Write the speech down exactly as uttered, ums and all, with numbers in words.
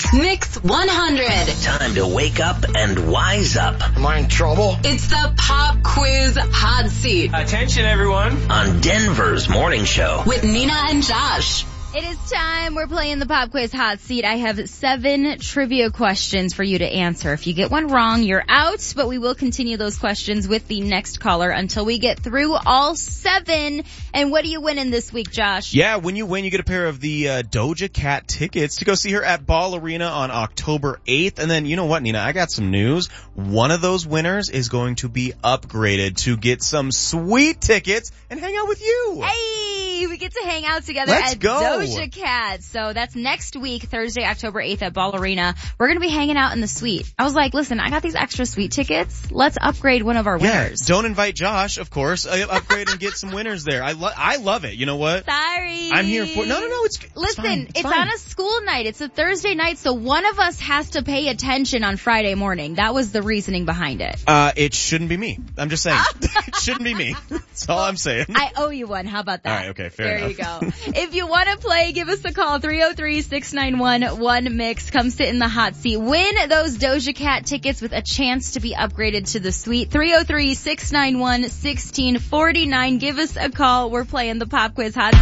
Mix one hundred. Time to wake up and wise up. Am I in trouble? It's the Pop Quiz Hot Seat Attention, everyone. On Denver's Morning Show. with Nina and Josh. It is time. We're playing the Pop Quiz Hot Seat. I have seven trivia questions for you to answer. If you get one wrong, you're out, but we will continue those questions with the next caller until we get through all seven. And what are you winning this week, Josh? Yeah, when you win, you get a pair of the uh, Doja Cat tickets to go see her at Ball Arena on October eighth. And then, you know what, Nina? I got some news. One of those winners is going to be upgraded to get some sweet tickets and hang out with you. Hey, we get to hang out together Let's at go. Doja Cat. So that's next week, Thursday, October eighth at Ball Arena. We're going to be hanging out in the suite. I was like, listen, I got these extra suite tickets. Let's upgrade one of our Yeah, winners. don't invite Josh, of course. Uh, upgrade and get some winners there. I, lo- I love it. You know what? Sorry. I'm here for... No, no, no. It's, it's Listen, fine. it's, fine. on a school night. It's a Thursday night, so one of us has to pay attention on Friday morning. That was the reasoning behind it. Uh, it shouldn't be me. I'm just saying. It shouldn't be me. That's all I'm saying. I owe you one. How about that? All right, okay, fair there enough. There you go. If you want to play, give us a call. three oh three, six nine one, one mix. Come sit in the hot seat. Win those Doja Cat tickets with a chance to be upgraded to the suite. three oh three, six nine one, one six four nine. Give us a call. We're playing the Pop Quiz Hot